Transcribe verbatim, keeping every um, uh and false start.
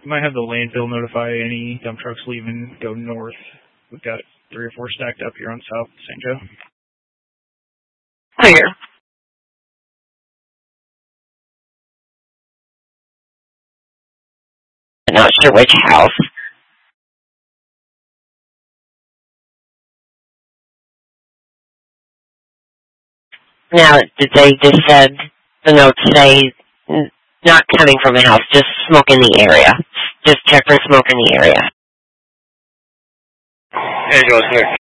You might have the landfill notify any dump trucks leaving, go north. We've got three or four stacked up here on South Saint Joe. Clear. I'm not sure which house. Now, did they just said, the notes say, not coming from a house, just smoke in the area. Just check for smoke in the area. Hey, Joe, it's Nick.